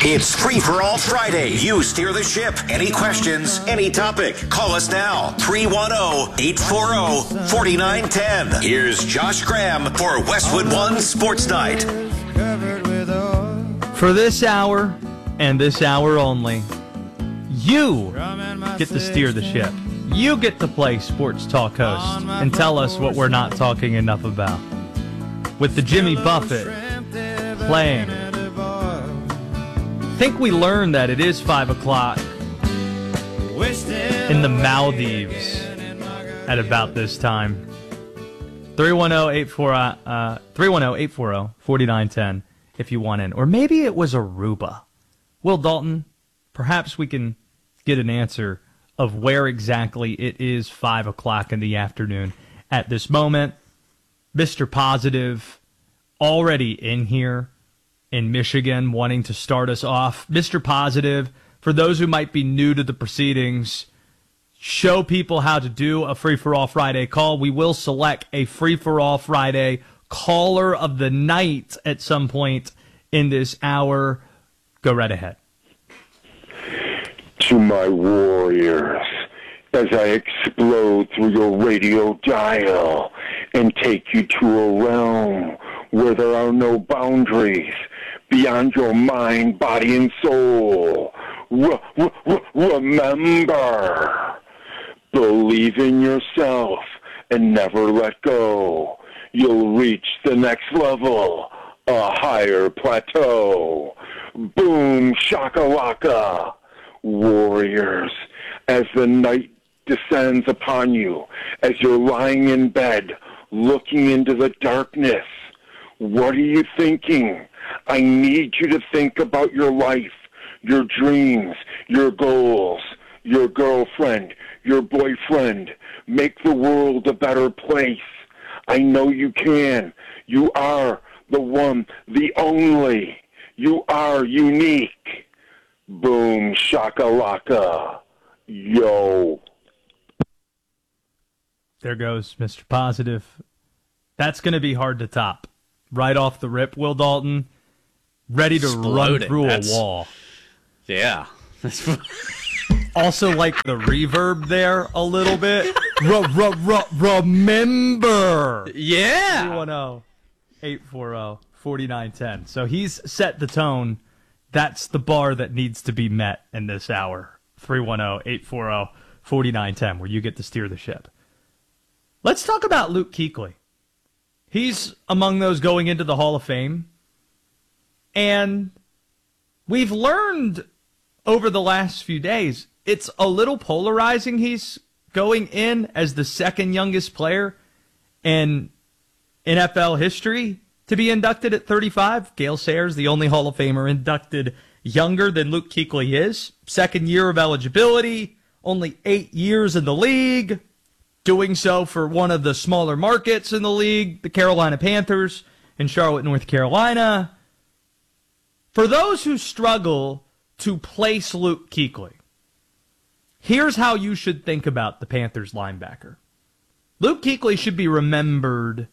It's Free for All Friday. You steer the ship. Any questions, any topic, call us now. 310-840-4910. Here's Josh Graham for Westwood One Sports Night. For this hour and this hour only, you get to steer the ship. You get to play sports talk host and tell us what we're not talking enough about. With the Jimmy Buffett playing. I think we learned that it is 5 o'clock in the Maldives at about this time. 310-840-4910 if you want in. Or maybe it was Aruba. Will Dalton, perhaps we can get an answer of where exactly it is 5 o'clock in the afternoon at this moment. Mr. Positive already in here in Michigan wanting to start us off. Mr. Positive, for those who might be new to the proceedings, show people how to do a Free-for-All Friday call. We will select a Free-for-All Friday caller of the night at some point in this hour. Go right ahead. To my warriors, as I explode through your radio dial and take you to a realm where there are no boundaries beyond your mind, body, and soul. Remember, believe in yourself and never let go. You'll reach the next level, a higher plateau. Boom, shakalaka. Warriors, as the night descends upon you, as you're lying in bed, looking into the darkness, what are you thinking? I need you to think about your life, your dreams, your goals, your girlfriend, your boyfriend. Make the world a better place. I know you can. You are the one, the only. You are unique. Boom, shakalaka. Yo. There goes Mr. Positive. That's going to be hard to top. Right off the rip, Will Dalton, ready to run through a wall. Yeah. Also like the reverb there a little bit. Remember. Yeah. 310-840-4910. So he's set the tone. That's the bar that needs to be met in this hour. 310-840-4910, where you get to steer the ship. Let's talk about Luke Kuechly. He's among those going into the Hall of Fame. And we've learned over the last few days, it's a little polarizing. He's going in as the second youngest player in NFL history to be inducted at 35. Gale Sayers, the only Hall of Famer inducted younger than Luke Kuechly is. Second year of eligibility, only 8 years in the league. Doing so for one of the smaller markets in the league, the Carolina Panthers in Charlotte, North Carolina. For those who struggle to place Luke Kuechly, here's how you should think about the Panthers linebacker. Luke Kuechly should be remembered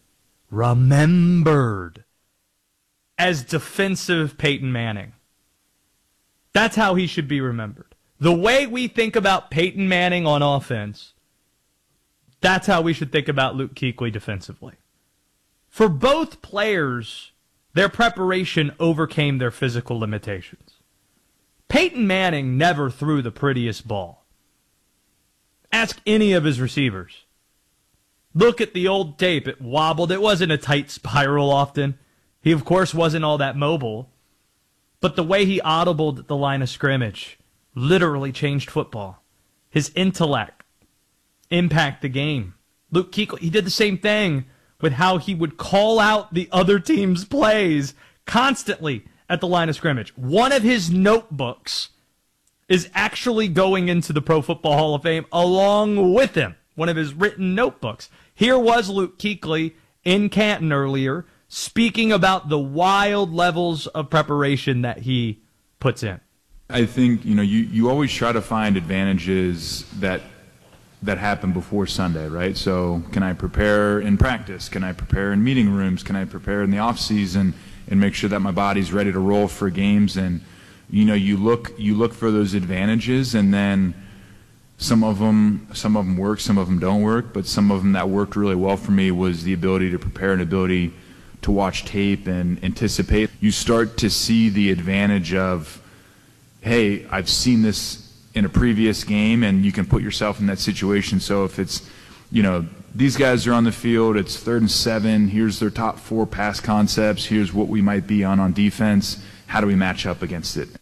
as defensive Peyton Manning. That's how he should be remembered. The way we think about Peyton Manning on offense, that's how we should think about Luke Kuechly defensively. For both players, their preparation overcame their physical limitations. Peyton Manning never threw the prettiest ball. Ask any of his receivers. Look at the old tape. It wobbled. It wasn't a tight spiral often. He, of course, wasn't all that mobile. But the way he audibled at the line of scrimmage literally changed football. His intellect impact the game. Luke Kuechly, he did the same thing with how he would call out the other team's plays constantly at the line of scrimmage. One of his notebooks is actually going into the Pro Football Hall of Fame along with him. One of his written notebooks. Here was Luke Kuechly in Canton earlier speaking about the wild levels of preparation that he puts in. I think, you always try to find advantages that happen before Sunday, right? So can I prepare in practice? Can I prepare in meeting rooms? Can I prepare in the off season and make sure that my body's ready to roll for games? And you look for those advantages, and then some of them work, some of them don't work. But some of them that worked really well for me was the ability to prepare and ability to watch tape and anticipate. You start to see the advantage of, hey, I've seen this in a previous game, and you can put yourself in that situation. So if it's, these guys are on the field, it's 3rd and 7, here's their top 4 pass concepts, here's what we might be on defense, how do we match up against it?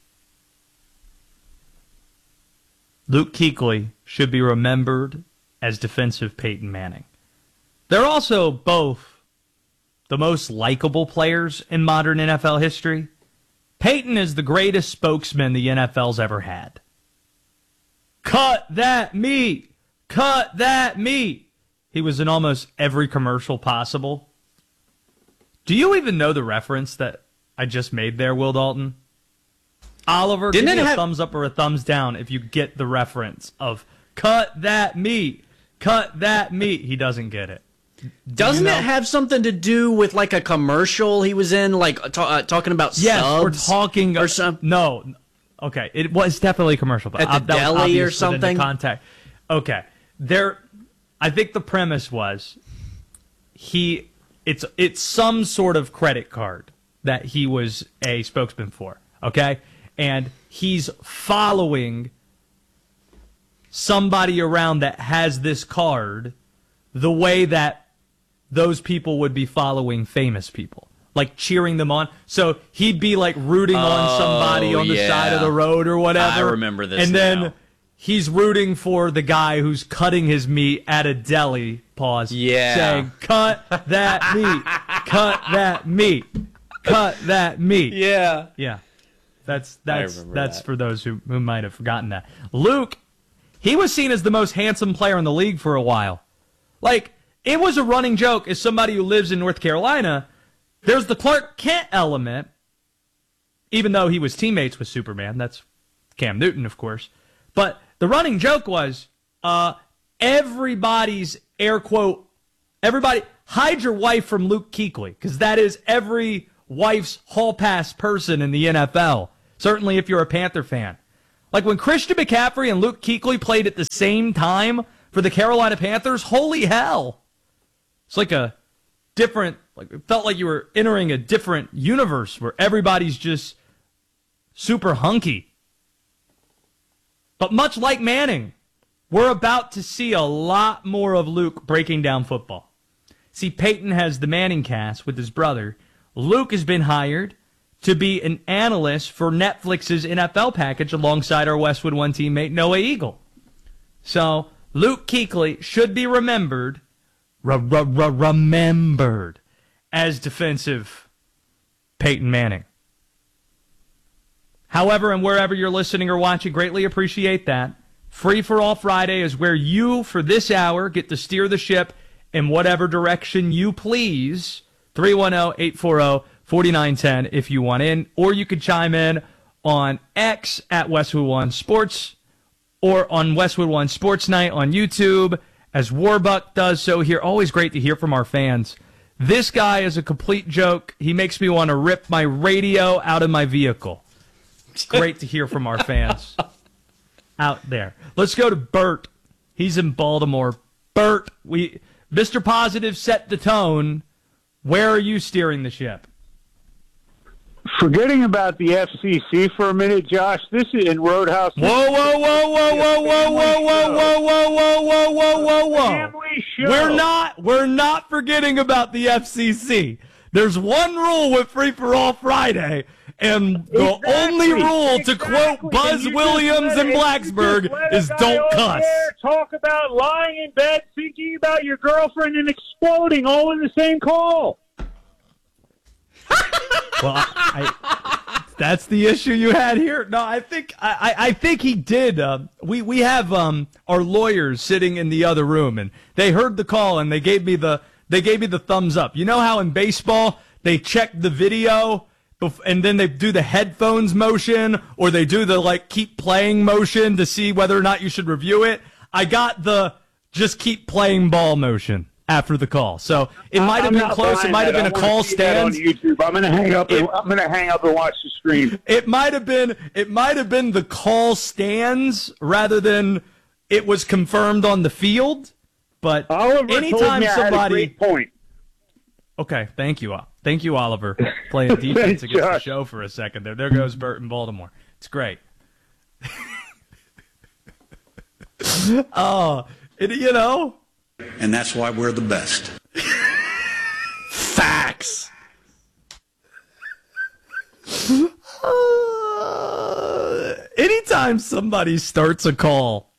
Luke Kuechly should be remembered as defensive Peyton Manning. They're also both the most likable players in modern NFL history. Peyton is the greatest spokesman the NFL's ever had. Cut that meat! Cut that meat! He was in almost every commercial possible. Do you even know the reference that I just made there, Will Dalton? Oliver, give me a thumbs up or a thumbs down if you get the reference of cut that meat, cut that meat. He doesn't get it. Doesn't it have something to do with like a commercial he was in, like talking about yes, subs? We're talking or something. No, okay, it was definitely a commercial, but at the deli or something. Contact. Okay, I think the premise was it's some sort of credit card that he was a spokesman for. Okay. And he's following somebody around that has this card the way that those people would be following famous people, like cheering them on. So he'd be like rooting on somebody on the side of the road or whatever. I remember this. And now. then he's rooting for the guy who's cutting his meat at a deli, saying, cut that meat, cut that meat, cut that meat. Yeah. That's for those who might have forgotten that. Luke, he was seen as the most handsome player in the league for a while. Like, it was a running joke as somebody who lives in North Carolina. There's the Clark Kent element, even though he was teammates with Superman. That's Cam Newton, of course. But the running joke was everybody's, air quote, everybody, hide your wife from Luke Kuechly, because that is every wife's hall pass person in the NFL. Certainly if you're a Panther fan. Like when Christian McCaffrey and Luke Kuechly played at the same time for the Carolina Panthers, holy hell. It's like a different, like it felt like you were entering a different universe where everybody's just super hunky. But much like Manning, we're about to see a lot more of Luke breaking down football. See, Peyton has the Manning cast with his brother. Luke has been hired to be an analyst for Netflix's NFL package alongside our Westwood One teammate, Noah Eagle. So, Luke Kuechly should be remembered as defensive Peyton Manning. However, and wherever you're listening or watching, greatly appreciate that. Free for All Friday is where you, for this hour, get to steer the ship in whatever direction you please. 310-840-4910 if you want in, or you could chime in on X at Westwood One Sports or on Westwood One Sports Night on YouTube, as Warbuck does so here. Always great to hear from our fans. This guy is a complete joke. He makes me want to rip my radio out of my vehicle. It's great to hear from our fans out there. Let's go to Bert. He's in Baltimore. Bert, Mr. Positive set the tone. Where are you steering the ship? Forgetting about the FCC for a minute, Josh, this is in Roadhouse. Whoa. Family show. We're not forgetting about the FCC. There's one rule with Free for All Friday, and the only rule, to quote Buzz Williams in Blacksburg, is don't cuss. Talk about lying in bed, thinking about your girlfriend, and exploding all in the same call. Well, that's the issue you had here. No, I think he did. We have our lawyers sitting in the other room, and they heard the call and they gave me the thumbs up. You know how in baseball they check the video and then they do the headphones motion, or they do the keep playing motion to see whether or not you should review it? I got the just keep playing ball motion. after the call. So it might have been close. It might have been a call stand. On YouTube. I'm going to hang up. I'm going to hang up and watch the stream. It might have been the call stands rather than it was confirmed on the field. But Oliver anytime told me I somebody, had a great point. Okay, thank you, Oliver, playing defense against the show for a second there. There goes Bert in Baltimore. It's great. And that's why we're the best. Facts. Anytime somebody starts a call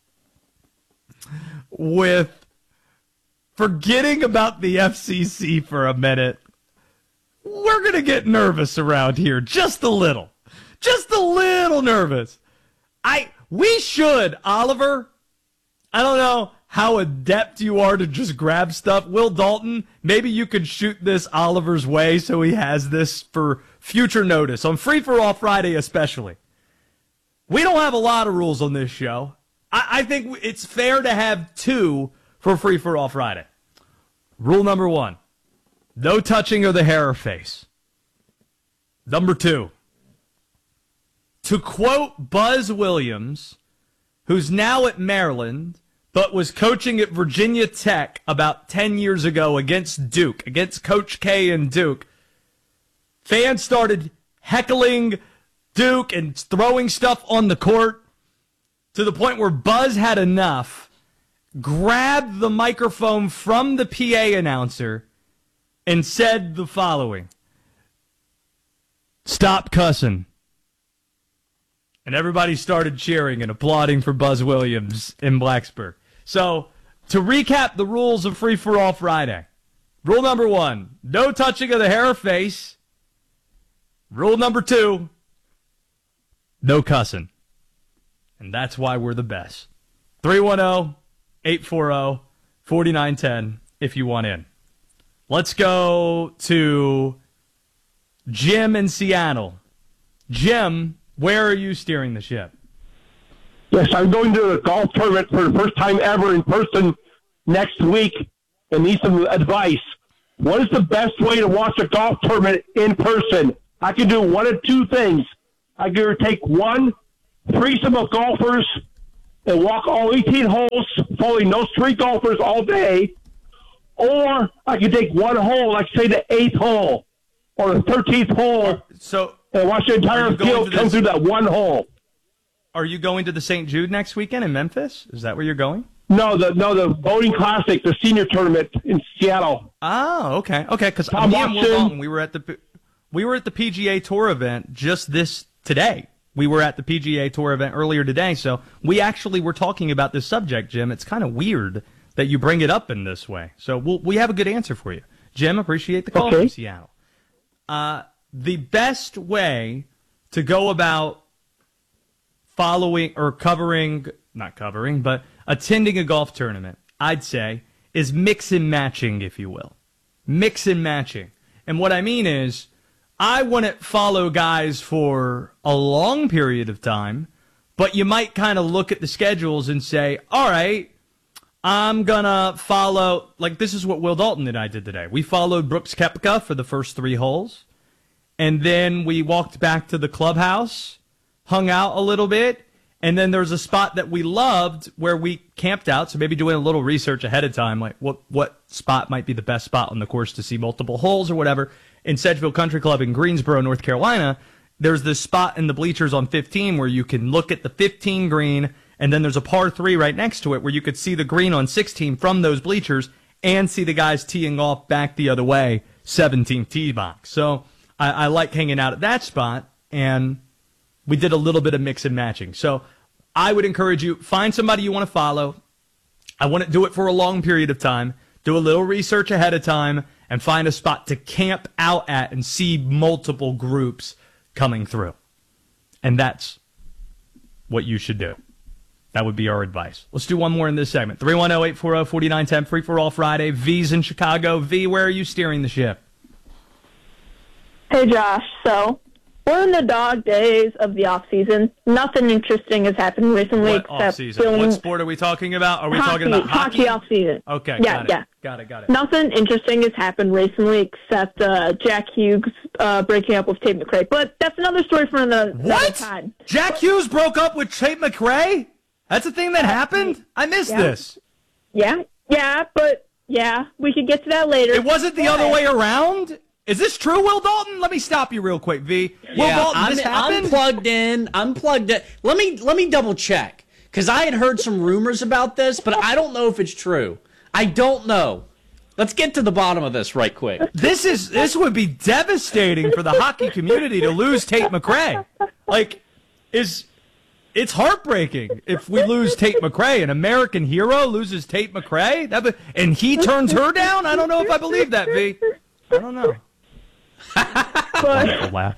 with forgetting about the FCC for a minute, we're going to get nervous around here. Just a little nervous. We should, Oliver. I don't know how adept you are to just grab stuff. Will Dalton, maybe you could shoot this Oliver's way so he has this for future notice, on Free for All Friday especially. We don't have a lot of rules on this show. I think it's fair to have 2 for Free for All Friday. Rule number 1, no touching of the hair or face. Number 2, to quote Buzz Williams, who's now at Maryland, but was coaching at Virginia Tech about 10 years ago against Duke, against Coach K and Duke, fans started heckling Duke and throwing stuff on the court to the point where Buzz had enough, grabbed the microphone from the PA announcer, and said the following: "Stop cussing." And everybody started cheering and applauding for Buzz Williams in Blacksburg. So, to recap the rules of Free for All Friday. Rule number 1, no touching of the hair or face. Rule number 2, no cussing. And that's why we're the best. 310-840-4910 if you want in. Let's go to Jim in Seattle. Jim, where are you steering the ship? Yes, I'm going to a golf tournament for the first time ever in person next week and need some advice. What is the best way to watch a golf tournament in person? I can do one of 2 things. I can either take one threesome of golfers and walk all 18 holes, following those 3 golfers all day, or I can take one hole, like say the 8th hole or the 13th hole, and watch the entire field come through that one hole. Are you going to the St. Jude next weekend in Memphis? Is that where you're going? No, the Boating Classic, the senior tournament in Seattle. Oh, okay. Because me and Will Dalton, we were at the PGA Tour event just today. We were at the PGA Tour event earlier today, so we actually were talking about this subject, Jim. It's kind of weird that you bring it up in this way. So we have a good answer for you. Jim, appreciate the call from Seattle. The best way to go about following or attending a golf tournament, I'd say, is mix and matching, if you will. Mix and matching. And what I mean is, I wouldn't follow guys for a long period of time, but you might kind of look at the schedules and say, all right, I'm going to follow, like this is what Will Dalton and I did today. We followed Brooks Koepka for the first 3 holes, and then we walked back to the clubhouse, hung out a little bit, and then there's a spot that we loved where we camped out, so maybe doing a little research ahead of time, like what spot might be the best spot on the course to see multiple holes or whatever. In Sedgeville Country Club in Greensboro, North Carolina, there's this spot in the bleachers on 15 where you can look at the 15 green, and then there's a par 3 right next to it where you could see the green on 16 from those bleachers and see the guys teeing off back the other way, 17th tee box. So I like hanging out at that spot, and we did a little bit of mix and matching. So I would encourage you, find somebody you want to follow. I want to do it for a long period of time. Do a little research ahead of time and find a spot to camp out at and see multiple groups coming through. And that's what you should do. That would be our advice. Let's do one more in this segment. 310-840-4910, Free for All Friday. V's in Chicago. V, where are you steering the ship? Hey, Josh. So, we're in the dog days of the off season. Nothing interesting has happened recently What off season? What sport are we talking about? Are we talking about hockey? Hockey off season. Okay, yeah. Got it. Nothing interesting has happened recently except Jack Hughes breaking up with Tate McRae. But that's another story for another time. Jack Hughes broke up with Tate McRae? That's a thing that happened? I missed this. Yeah, but we could get to that later. It wasn't the other way around? Is this true, Will Dalton? Let me stop you real quick, V. Will Dalton, this happened? I'm plugged in. Let me double check, because I had heard some rumors about this, but I don't know if it's true. I don't know. Let's get to the bottom of this right quick. This would be devastating for the hockey community to lose Tate McRae. It's heartbreaking if we lose Tate McRae. An American hero loses Tate McRae, and he turns her down? I don't know if I believe that, V. I don't know. But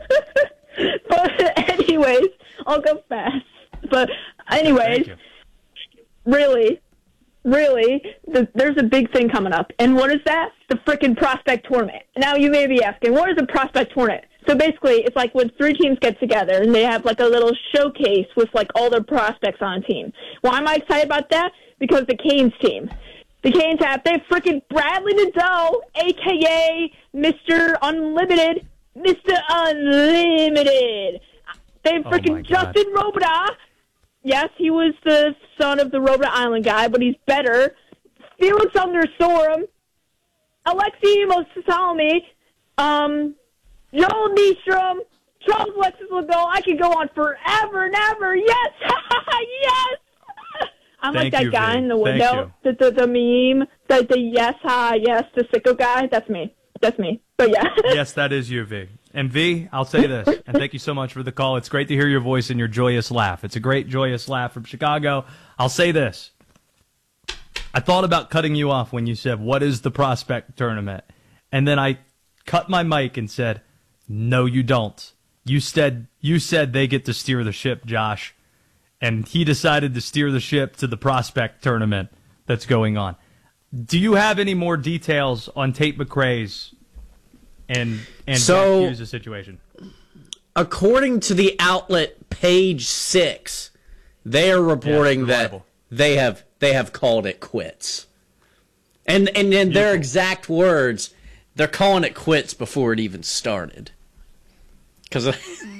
anyways, I'll go fast. But anyways, really, there's a big thing coming up. And what is that? The frickin' prospect tournament. Now you may be asking, what is a prospect tournament? So basically, it's like when 3 teams get together and they have like a little showcase with like all their prospects on a team. Why am I excited about that? Because the Canes team. The Canes have freaking Bradley Nadeau, a.k.a. Mr. Unlimited. Mr. Unlimited. They have freaking Justin Robida. Yes, he was the son of the Robida Island guy, but he's better. Felix Undersorum, Alexei Mosalmi, Joel Nystrom, Charles Alexis Legault. I could go on forever and ever. Yes! Yes! I'm like that guy in the window, the meme, the yes, the sicko guy. That's me. But yeah. Yes, that is you, V. And V, I'll say this, and thank you so much for the call. It's great to hear your voice and your joyous laugh. It's a great joyous laugh from Chicago. I'll say this. I thought about cutting you off when you said, what is the prospect tournament? And then I cut my mic and said, no, you don't. You said they get to steer the ship, Josh. And he decided to steer the ship to the prospect tournament that's going on. Do you have any more details on Tate McRae's and Jack Hughes' situation? According to the outlet Page 6, they are reporting that they have called it quits. And in their exact words, they're calling it quits before it even started. Because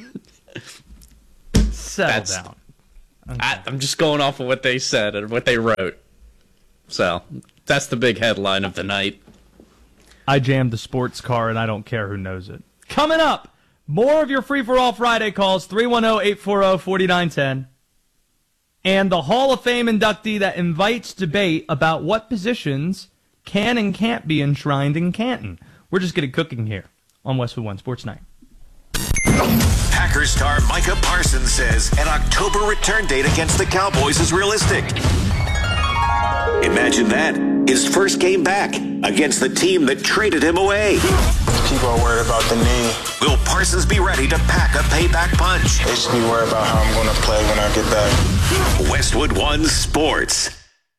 settle down. Okay. I'm just going off of what they said and what they wrote. So, that's the big headline of the night. I jammed the sports car, and I don't care who knows it. Coming up, more of your Free-for-All Friday calls, 310-840-4910. And the Hall of Fame inductee that invites debate about what positions can and can't be enshrined in Canton. We're just getting cooking here on Westwood One Sports Night. Packers star Micah Parsons says an October return date against the Cowboys is realistic. Imagine that. His first game back against the team that traded him away. People are worried about the knee. Will Parsons be ready to pack a payback punch? They should be worried about how I'm going to play when I get back. Westwood One Sports.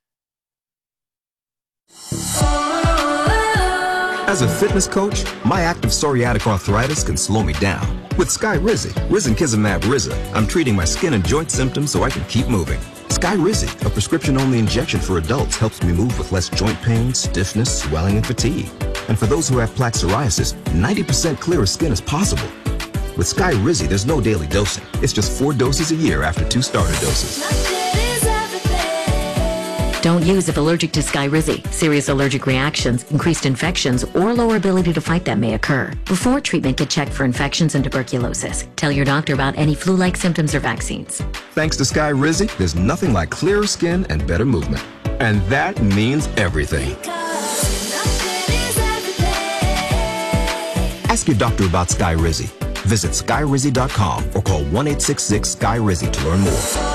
As a fitness coach, my active psoriatic arthritis can slow me down. With Skyrizi, Risankizumab Riza, I'm treating my skin and joint symptoms so I can keep moving. Skyrizi, a prescription-only injection for adults, helps me move with less joint pain, stiffness, swelling, and fatigue. And for those who have plaque psoriasis, 90% clearer skin is possible. With Skyrizi, there's no daily dosing. It's just 4 doses a year after 2 starter doses. Don't use if allergic to Skyrizi. Serious allergic reactions, increased infections, or lower ability to fight them may occur. Before treatment, get checked for infections and tuberculosis. Tell your doctor about any flu-like symptoms or vaccines. Thanks to Skyrizi, there's nothing like clearer skin and better movement. And that means everything. Ask your doctor about Skyrizi. Visit Skyrizi.com or call 1-866-SKY-RIZI to learn more.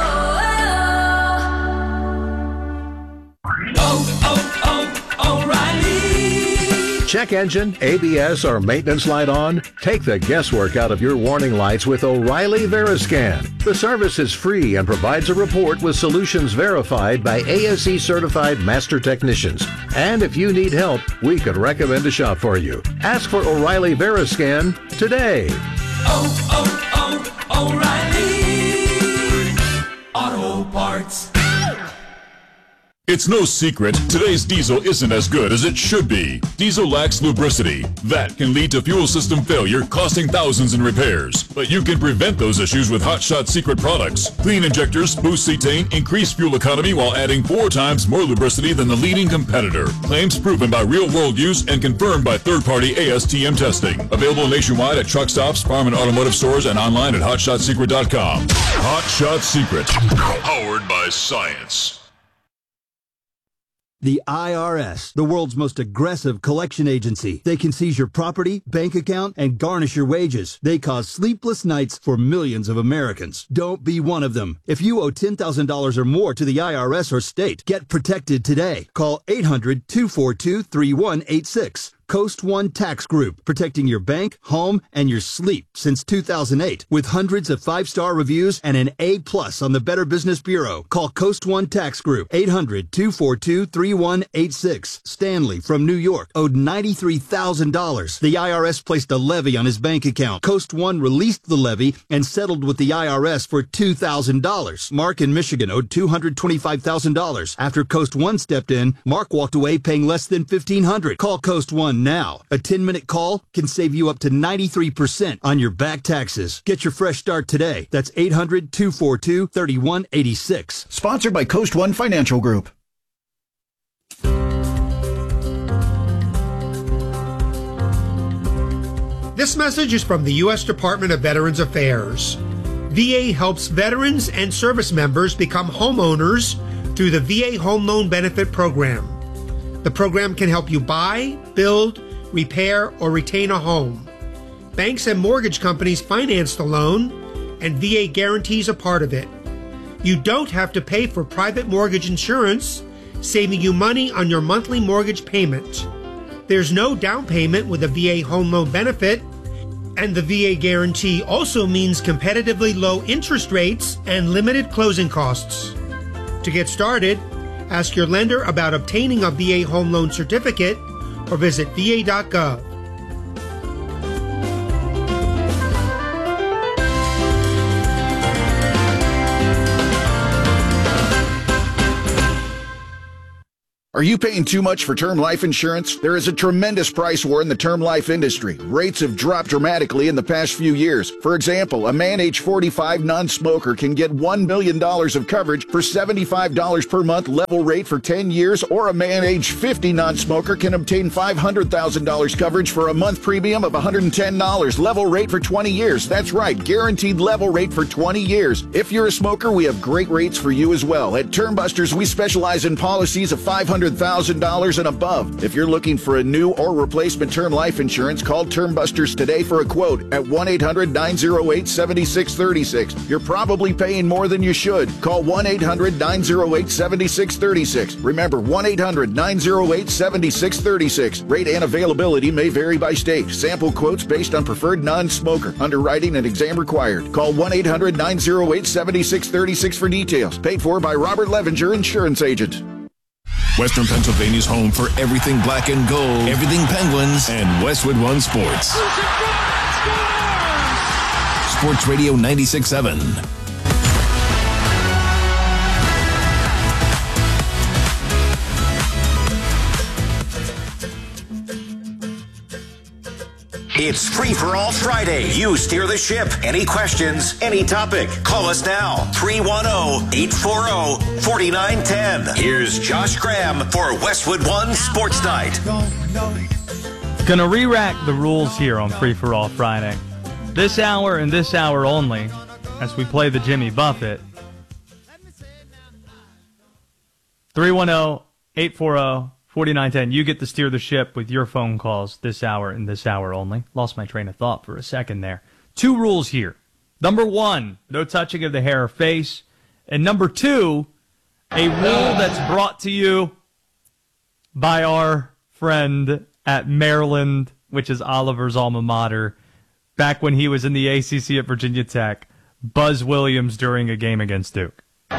Check engine, ABS, or maintenance light on? Take the guesswork out of your warning lights with O'Reilly Veriscan. The service is free and provides a report with solutions verified by ASE certified master technicians. And if you need help, we could recommend a shop for you. Ask for O'Reilly Veriscan today. O'Reilly Auto Parts. It's no secret, today's diesel isn't as good as it should be. Diesel lacks lubricity. That can lead to fuel system failure, costing thousands in repairs. But you can prevent those issues with Hot Shot Secret products. Clean injectors, boost cetane, increase fuel economy while adding 4 times more lubricity than the leading competitor. Claims proven by real-world use and confirmed by third-party ASTM testing. Available nationwide at truck stops, farm and automotive stores, and online at HotShotSecret.com. Hot Shot Secret. Powered by science. The IRS, the world's most aggressive collection agency. They can seize your property, bank account, and garnish your wages. They cause sleepless nights for millions of Americans. Don't be one of them. If you owe $10,000 or more to the IRS or state, get protected today. Call 800-242-3186. Coast One Tax Group, protecting your bank, home, and your sleep since 2008. With hundreds of 5-star reviews and an A+ on the Better Business Bureau. Call Coast One Tax Group, 800-242-3186. Stanley from New York owed $93,000. The IRS placed a levy on his bank account. Coast One released the levy and settled with the IRS for $2,000. Mark in Michigan owed $225,000. After Coast One stepped in, Mark walked away paying less than $1,500. Call Coast One now. A 10-minute call can save you up to 93% on your back taxes. Get your fresh start today. That's 800-242-3186. Sponsored by Coast One Financial Group. This message is from the U.S. Department of Veterans Affairs. VA helps veterans and service members become homeowners through the VA Home Loan Benefit Program. The program can help you buy, build, repair, or retain a home. Banks and mortgage companies finance the loan, and VA guarantees a part of it. You don't have to pay for private mortgage insurance, saving you money on your monthly mortgage payment. There's no down payment with a VA home loan benefit, and the VA guarantee also means competitively low interest rates and limited closing costs. To get started, ask your lender about obtaining a VA home loan certificate or visit va.gov. Are you paying too much for term life insurance? There is a tremendous price war in the term life industry. Rates have dropped dramatically in the past few years. For example, a man age 45 non-smoker can get $1 million of coverage for $75 per month level rate for 10 years, or a man age 50 non-smoker can obtain $500,000 coverage for a month premium of $110 level rate for 20 years. That's right, guaranteed level rate for 20 years. If you're a smoker, we have great rates for you as well. At Term Busters, we specialize in policies of $500,000 and above. If you're looking for a new or replacement term life insurance, call Term Busters today for a quote at 1-800-908-7636. You're probably paying more than you should. Call 1-800-908-7636. Remember, 1-800-908-7636. Rate and availability may vary by state. Sample quotes based on preferred non-smoker. Underwriting and exam required. Call 1-800-908-7636 for details. Paid for by Robert Levenger, Insurance Agent. Western Pennsylvania's home for everything black and gold, everything Penguins, and Westwood One Sports. Sports Radio 96.7. It's Free for All Friday. You steer the ship. Any questions, any topic, call us now. 310-840-4910. Here's Josh Graham for Westwood One Sports Night. Gonna re-rack the rules here on Free for All Friday. This hour and this hour only, as we play the Jimmy Buffett. 310-840-4910. You get to steer the ship with your phone calls this hour and this hour only. Lost my train of thought for a second there. 2 rules here. Number 1, no touching of the hair or face. And number 2, a rule that's brought to you by our friend at Maryland, which is Oliver's alma mater, back when he was in the ACC at Virginia Tech, Buzz Williams during a game against Duke.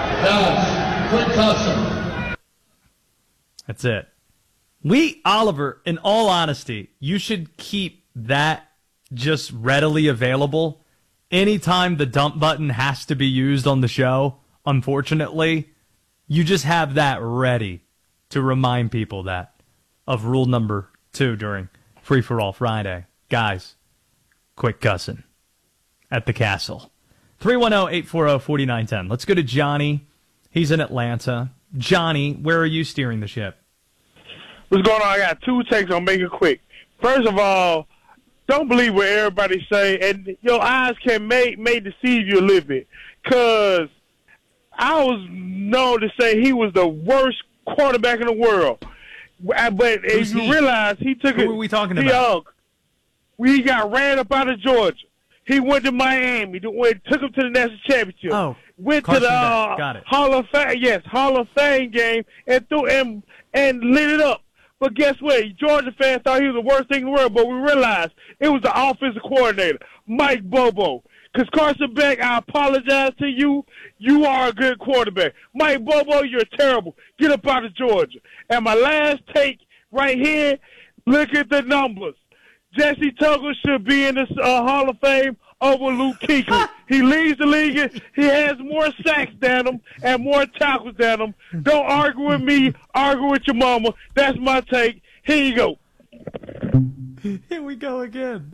That's it. Oliver, in all honesty, you should keep that just readily available. Anytime the dump button has to be used on the show, unfortunately, you just have that ready to remind people that of rule number 2 during Free for All Friday. Guys, quit cussing at the castle. 310-840-4910. Let's go to Johnny. He's in Atlanta. Johnny, where are you steering the ship? What's going on? I got 2 takes. I'll make it quick. First of all, don't believe what everybody say, and your eyes may deceive you a little bit. Because I was known to say he was the worst quarterback in the world. But if you realize he took it. Who are we talking about? We got ran up out of Georgia. He went to Miami. Took him to the national championship. Oh, went Carson to the Got it. Hall of Fame. Yes, Hall of Fame game and threw him and lit it up. But guess what? Georgia fans thought he was the worst thing in the world, but we realized it was the offensive coordinator, Mike Bobo. Because Carson Beck, I apologize to you. You are a good quarterback. Mike Bobo, you're terrible. Get up out of Georgia. And my last take right here, look at the numbers. Jesse Tuggle should be in this Hall of Fame over Luke Kuechly. He leads the league. He has more sacks than him and more tackles than him. Don't argue with me. Argue with your mama. That's my take. Here you go. Here we go again.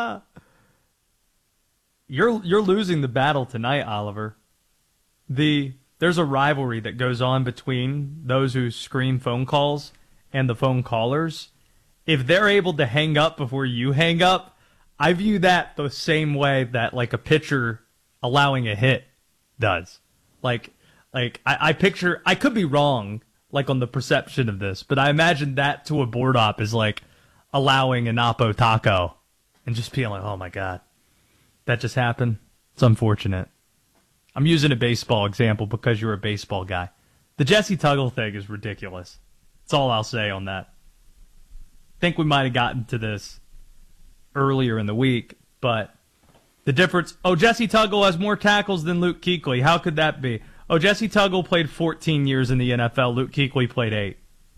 You're losing the battle tonight, Oliver. There's a rivalry that goes on between those who screen phone calls and the phone callers. If they're able to hang up before you hang up, I view that the same way that like a pitcher allowing a hit does. Like I picture, I could be wrong, like on the perception of this, but I imagine that to a board op is like allowing an Oppo taco and just being like, oh my God, that just happened. It's unfortunate. I'm using a baseball example because you're a baseball guy. The Jesse Tuggle thing is ridiculous. That's all I'll say on that. I think we might have gotten to this earlier in the week, but the difference, Jesse Tuggle has more tackles than Luke Kuechly. How could that be? Jesse Tuggle played 14 years in the NFL. Luke Kuechly played 8.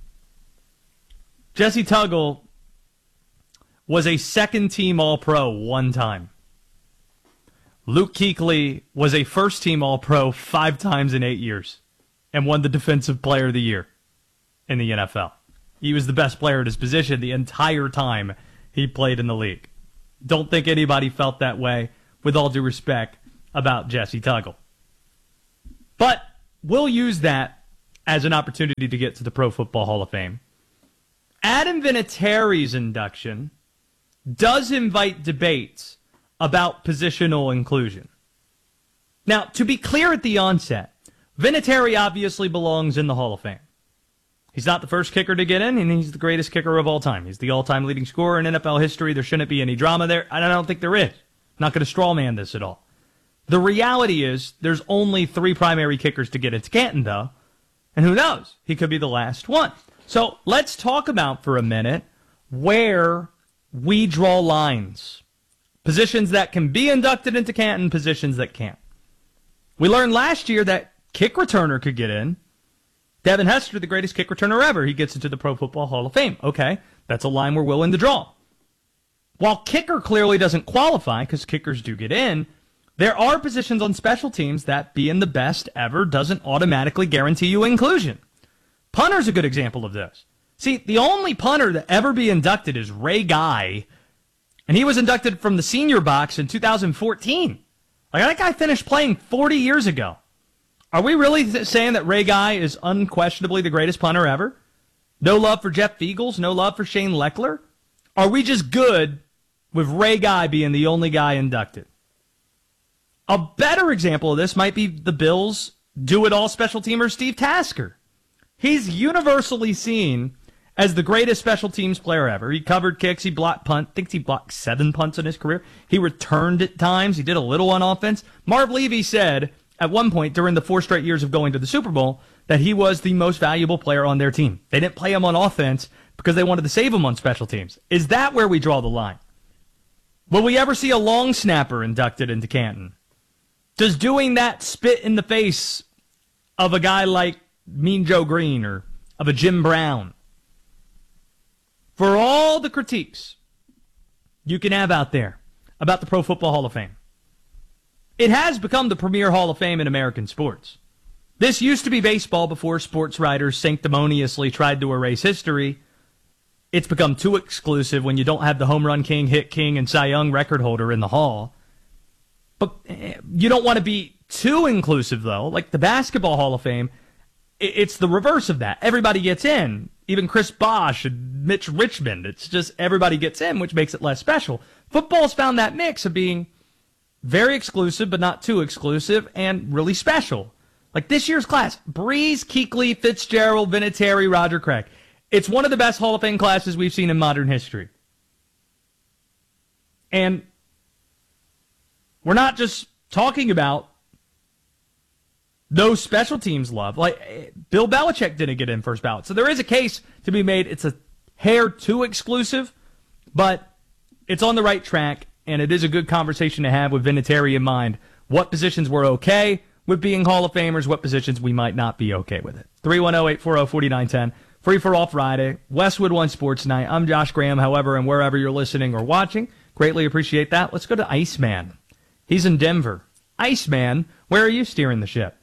Jesse Tuggle was a second-team All-Pro one time. Luke Kuechly was a first-team All-Pro 5 times in 8 years and won the Defensive Player of the Year in the NFL. He was the best player at his position the entire time he played in the league. Don't think anybody felt that way, with all due respect, about Jesse Tuggle. But we'll use that as an opportunity to get to the Pro Football Hall of Fame. Adam Vinatieri's induction does invite debates about positional inclusion. Now, to be clear at the onset, Vinatieri obviously belongs in the Hall of Fame. He's not the first kicker to get in, and he's the greatest kicker of all time. He's the all-time leading scorer in NFL history. There shouldn't be any drama there, and I don't think there is. I'm not going to strawman this at all. The reality is there's only 3 primary kickers to get into Canton, though, and who knows? He could be the last one. So let's talk about for a minute where we draw lines. Positions that can be inducted into Canton, positions that can't. We learned last year that kick returner could get in. Devin Hester, the greatest kick returner ever, he gets into the Pro Football Hall of Fame. Okay, that's a line we're willing to draw. While kicker clearly doesn't qualify, because kickers do get in, there are positions on special teams that being the best ever doesn't automatically guarantee you inclusion. Punter's a good example of this. See, the only punter to ever be inducted is Ray Guy, and he was inducted from the senior box in 2014. Like, that guy finished playing 40 years ago. Are we really saying that Ray Guy is unquestionably the greatest punter ever? No love for Jeff Feagles? No love for Shane Leckler? Are we just good with Ray Guy being the only guy inducted? A better example of this might be the Bills' do-it-all special teamer Steve Tasker. He's universally seen as the greatest special teams player ever. He covered kicks, he blocked punt, thinks he blocked 7 punts in his career. He returned at times, he did a little on offense. Marv Levy said at one point during the 4 straight years of going to the Super Bowl that he was the most valuable player on their team. They didn't play him on offense because they wanted to save him on special teams. Is that where we draw the line? Will we ever see a long snapper inducted into Canton? Does doing that spit in the face of a guy like Mean Joe Green or of a Jim Brown? For all the critiques you can have out there about the Pro Football Hall of Fame. It has become the premier Hall of Fame in American sports. This used to be baseball before sports writers sanctimoniously tried to erase history. It's become too exclusive when you don't have the home run king, hit king, and Cy Young record holder in the hall. But you don't want to be too inclusive, though. Like the Basketball Hall of Fame, it's the reverse of that. Everybody gets in. Even Chris Bosh and Mitch Richmond. It's just everybody gets in, which makes it less special. Football's found that mix of being very exclusive, but not too exclusive, and really special. Like this year's class, Breeze, Kuechly, Fitzgerald, Vinatieri, Roger Craig. It's one of the best Hall of Fame classes we've seen in modern history. And we're not just talking about those special teams love. Like, Bill Belichick didn't get in first ballot. So there is a case to be made. It's a hair too exclusive, but it's on the right track, and it is a good conversation to have with Vinatieri in mind. What positions we're okay with being Hall of Famers, what positions we might not be okay with it. 310-840-4910. Free for all Friday. Westwood One Sports Night. I'm Josh Graham, however, and wherever you're listening or watching. Greatly appreciate that. Let's go to Iceman. He's in Denver. Iceman, where are you steering the ship?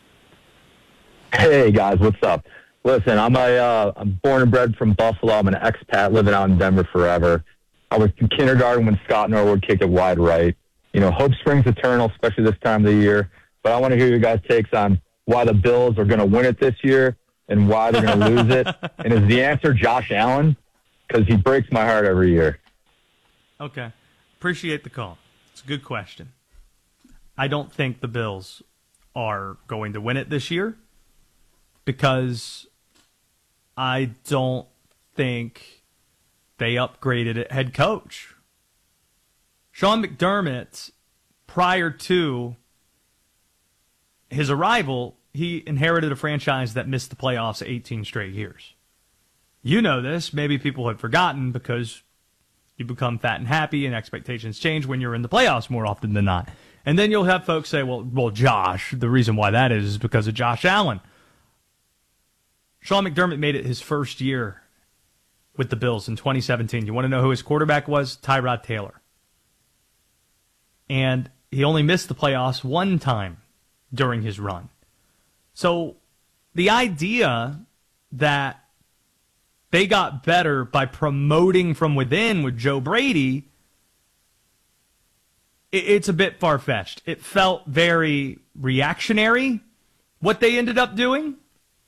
Hey, guys, what's up? Listen, I'm born and bred from Buffalo. I'm an expat living out in Denver forever. I was in kindergarten when Scott Norwood kicked it wide right. You know, hope springs eternal, especially this time of the year. But I want to hear your guys' takes on why the Bills are going to win it this year and why they're going to lose it. And is the answer Josh Allen? Because he breaks my heart every year. Okay. Appreciate the call. It's a good question. I don't think the Bills are going to win it this year because I don't think they upgraded at head coach. Sean McDermott, prior to his arrival, he inherited a franchise that missed the playoffs 18 straight years. You know this. Maybe people have forgotten because you become fat and happy and expectations change when you're in the playoffs more often than not. And then you'll have folks say, well, Josh, the reason why that is because of Josh Allen. Sean McDermott made it his first year with the Bills in 2017. You want to know who his quarterback was? Tyrod Taylor. And he only missed the playoffs one time during his run. So the idea that they got better by promoting from within with Joe Brady, it's a bit far-fetched. It felt very reactionary, what they ended up doing.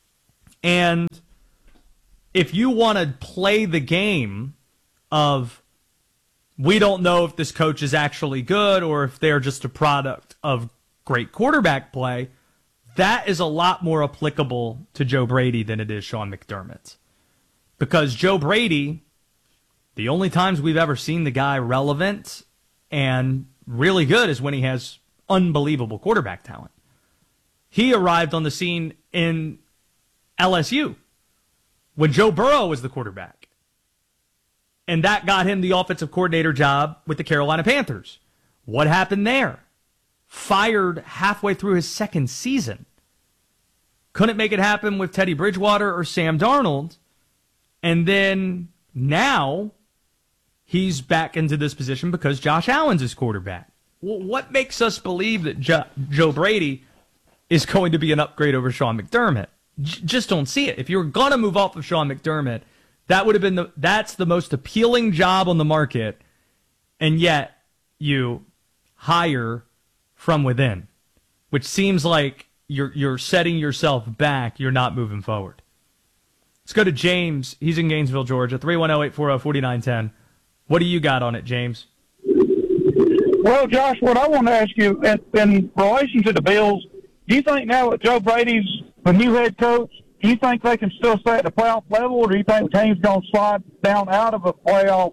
And if you want to play the game of we don't know if this coach is actually good or if they're just a product of great quarterback play, that is a lot more applicable to Joe Brady than it is Sean McDermott. Because Joe Brady, the only times we've ever seen the guy relevant and really good is when he has unbelievable quarterback talent. He arrived on the scene in LSU when Joe Burrow was the quarterback. And that got him the offensive coordinator job with the Carolina Panthers. What happened there? Fired halfway through his second season. Couldn't make it happen with Teddy Bridgewater or Sam Darnold. And then now he's back into this position because Josh Allen's his quarterback. Well, what makes us believe that Joe Brady is going to be an upgrade over Sean McDermott? Just don't see it. If you were going to move off of Sean McDermott, that would have been that's the most appealing job on the market, and yet you hire from within, which seems like you're setting yourself back. You're not moving forward. Let's go to James. He's in Gainesville, Georgia. 310-840-4910. What do you got on it, James? Well, Josh, what I want to ask you, in relation to the Bills, do you think now that Joe Brady's the new head coach, do you think they can still stay at the playoff level, or do you think the team's going to slide down out of a playoff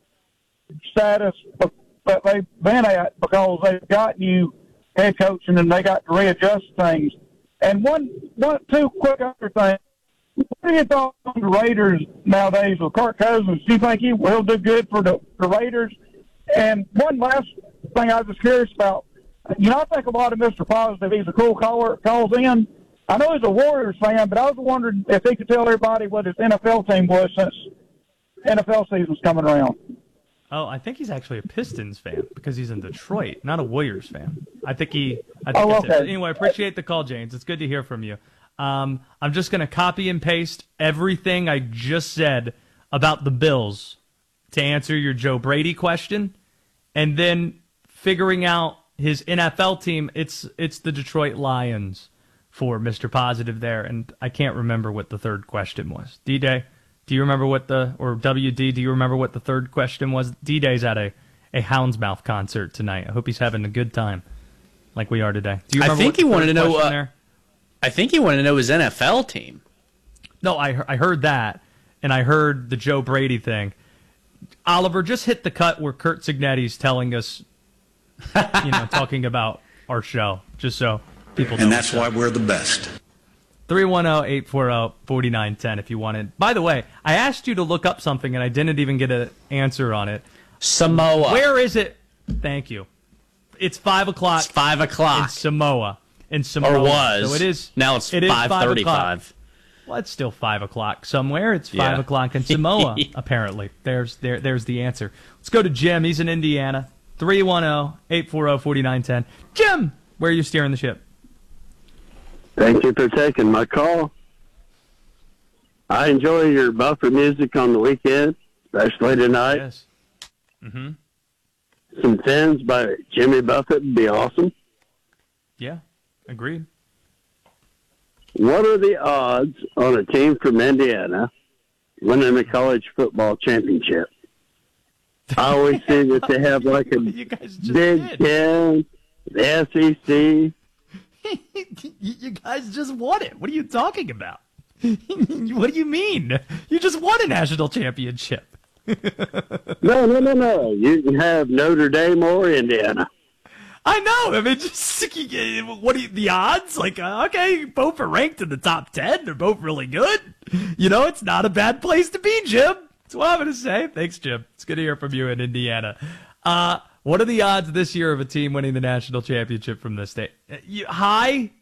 status that they've been at because they've got new head coaching and they got to readjust things? And two quick other things. What are your thoughts on the Raiders nowadays with Kirk Cousins? Do you think he'll do good for the Raiders? And one last thing I was just curious about. You know, I think a lot of Mr. Positive. He's a cool caller, calls in. I know he's a Warriors fan, but I was wondering if he could tell everybody what his NFL team was since NFL season's coming around. Oh, I think he's actually a Pistons fan because he's in Detroit, not a Warriors fan. I think that's okay. it. Anyway, I appreciate the call, James. It's good to hear from you. I'm just going to copy and paste everything I just said about the Bills to answer your Joe Brady question, and then figuring out his NFL team. It's the Detroit Lions for Mr. Positive there, and I can't remember what the third question was. D-Day? Do you remember or WD, do you remember what the third question was? D-Day's at a Houndsmouth concert tonight. I hope he's having a good time like we are today. Do you remember I think he wanted to know there? I think he wanted to know his NFL team. No, I heard that, and I heard the Joe Brady thing. Oliver, just hit the cut where Kurt Signetti's telling us, talking about our show, just so people know. And that's why we're the best. 310-840-4910 if you wanted. By the way, I asked you to look up something, and I didn't even get an answer on it. Samoa. Where is it? Thank you. It's 5 o'clock. It's 5 o'clock. In Samoa. Or was. So it is. Now it's 5:35. Well, it's still 5 o'clock somewhere. It's 5 o'clock in Samoa, apparently. There's the answer. Let's go to Jim. He's in Indiana. 310-840-4910. Jim, where are you steering the ship? Thank you for taking my call. I enjoy your bumper music on the weekend, especially tonight. Yes. Mm-hmm. Some Fins by Jimmy Buffett would be awesome. Yeah, agreed. What are the odds on a team from Indiana winning a college football championship? I always see that they have like a Big Ten, the SEC. You guys just won it. What are you talking about? What do you mean? You just won a national championship. No. You can have Notre Dame or Indiana. I know. I mean, just what are the odds? Like, okay, both are ranked in the top 10. They're both really good. It's not a bad place to be, Jim. That's what I'm going to say. Thanks, Jim. It's good to hear from you in Indiana. What are the odds this year of a team winning the national championship from this state? High,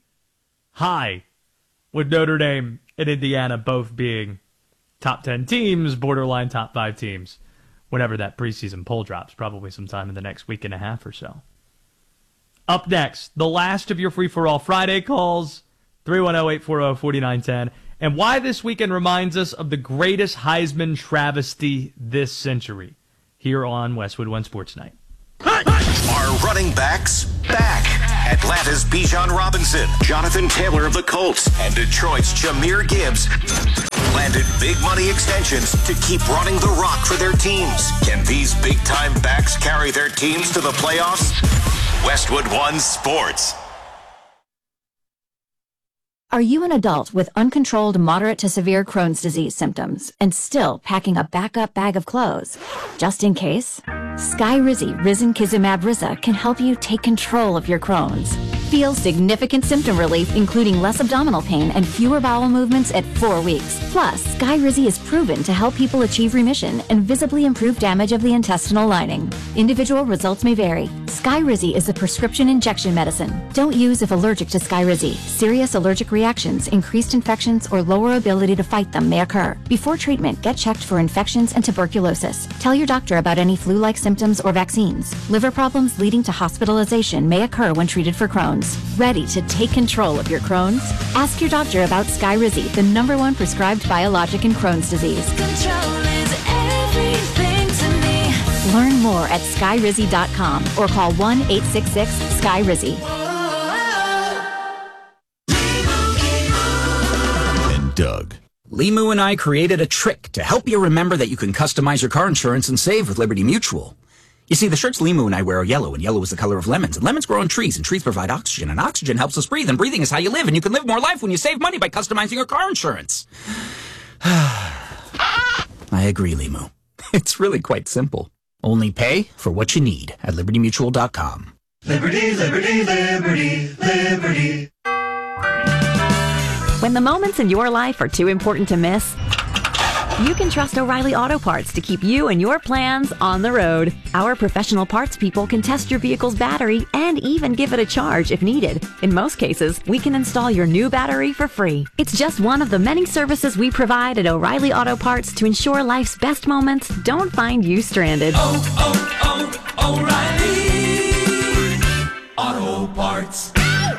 with Notre Dame and Indiana both being top 10 teams, borderline top 5 teams, whenever that preseason poll drops, probably sometime in the next week and a half or so. Up next, the last of your Free-for-All Friday calls, 310-840-4910, and why this weekend reminds us of the greatest Heisman travesty this century, here on Westwood One Sports Night. Are running backs back? Atlanta's Bijan Robinson, Jonathan Taylor of the Colts, and Detroit's Jahmyr Gibbs landed big money extensions to keep running the rock for their teams. Can these big-time backs carry their teams to the playoffs? Westwood One Sports. Are you an adult with uncontrolled moderate to severe Crohn's disease symptoms and still packing a backup bag of clothes? Just in case, Skyrizi Risankizumab Rizza can help you take control of your Crohn's. Feel significant symptom relief, including less abdominal pain and fewer bowel movements at 4 weeks. Plus, Skyrizi is proven to help people achieve remission and visibly improve damage of the intestinal lining. Individual results may vary. Skyrizi is a prescription injection medicine. Don't use if allergic to Skyrizi. Serious allergic reactions, increased infections, or lower ability to fight them may occur. Before treatment, get checked for infections and tuberculosis. Tell your doctor about any flu-like symptoms or vaccines. Liver problems leading to hospitalization may occur when treated for Crohn's. Ready to take control of your Crohn's? Ask your doctor about Skyrizi, the #1 prescribed biologic in Crohn's disease. Control is everything to me. Learn more at skyrizi.com or call 1-866-SKYRIZI. And Doug. Limu and I created a trick to help you remember that you can customize your car insurance and save with Liberty Mutual. You see, the shirts Limu and I wear are yellow, and yellow is the color of lemons, and lemons grow on trees, and trees provide oxygen, and oxygen helps us breathe, and breathing is how you live, and you can live more life when you save money by customizing your car insurance. I agree, Limu. It's really quite simple. Only pay for what you need at LibertyMutual.com. Liberty, liberty, liberty, liberty. When the moments in your life are too important to miss, You can trust O'Reilly Auto Parts to keep you and your plans on the road. Our professional parts people can test your vehicle's battery and even give it a charge if needed. In most cases, we can install your new battery for free. It's just one of the many services we provide at O'Reilly Auto Parts to ensure life's best moments don't find you stranded. O'Reilly Auto Parts.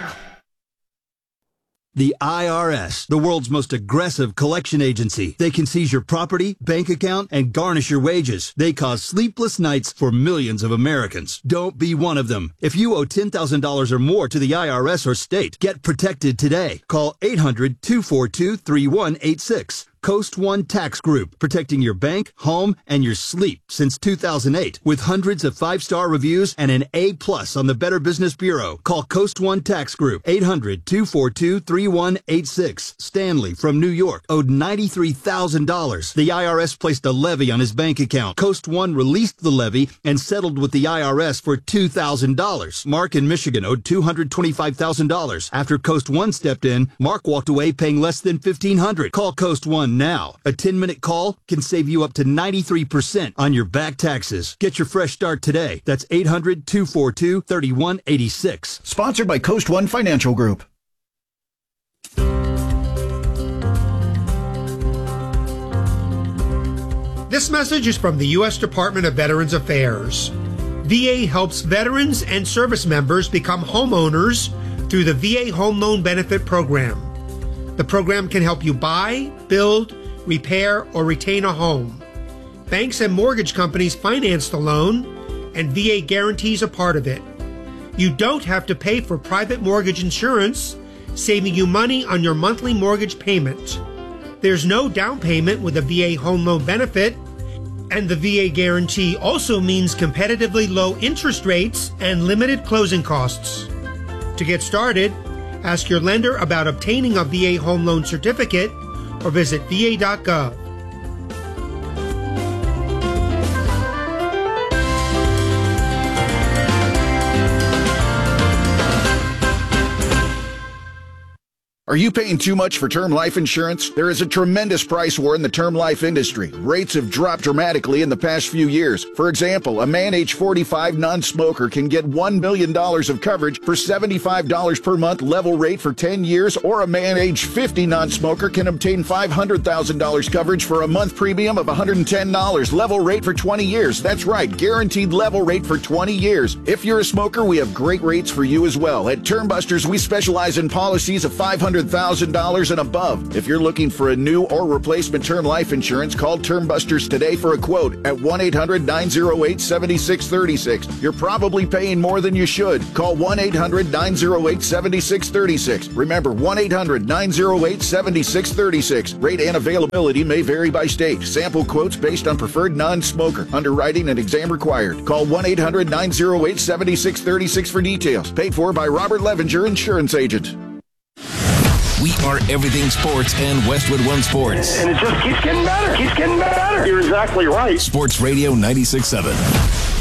The IRS, the world's most aggressive collection agency. They can seize your property, bank account, and garnish your wages. They cause sleepless nights for millions of Americans. Don't be one of them. If you owe $10,000 or more to the IRS or state, get protected today. Call 800-242-3186. Coast One Tax Group, protecting your bank, home, and your sleep since 2008. With hundreds of 5-star reviews and an A+ on the Better Business Bureau. Call Coast One Tax Group, 800-242-3186. Stanley from New York owed $93,000. The IRS placed a levy on his bank account. Coast One released the levy and settled with the IRS for $2,000. Mark in Michigan owed $225,000. After Coast One stepped in, Mark walked away paying less than $1,500. Call Coast One now. A 10-minute call can save you up to 93% on your back taxes. Get your fresh start today. That's 800-242-3186. Sponsored by Coast One Financial Group. This message is from the U.S. Department of Veterans Affairs. VA helps veterans and service members become homeowners through the VA Home Loan Benefit Program. The program can help you buy, build, repair, or retain a home. Banks and mortgage companies finance the loan, and VA guarantees a part of it. You don't have to pay for private mortgage insurance, saving you money on your monthly mortgage payment. There's no down payment with a VA Home Loan Benefit, and the VA guarantee also means competitively low interest rates and limited closing costs. To get started, ask your lender about obtaining a VA home loan certificate or visit va.gov. Are you paying too much for term life insurance? There is a tremendous price war in the term life industry. Rates have dropped dramatically in the past few years. For example, a man age 45 non-smoker can get $1 million of coverage for $75 per month level rate for 10 years, or a man age 50 non-smoker can obtain $500,000 coverage for a month premium of $110 level rate for 20 years. That's right, guaranteed level rate for 20 years. If you're a smoker, we have great rates for you as well. At Term Busters, we specialize in policies of $500,000 and above. If you're looking for a new or replacement term life insurance, call Term Busters today for a quote at 1-800-908-7636. You're probably paying more than you should. Call 1-800-908-7636. Remember, 1-800-908-7636. Rate and availability may vary by state. Sample quotes based on preferred non-smoker. Underwriting and exam required. Call 1-800-908-7636 for details. Paid for by Robert Levenger, Insurance Agent. We are everything sports and Westwood One Sports. And it just keeps getting better. Keeps getting better. You're exactly right. Sports Radio 96.7.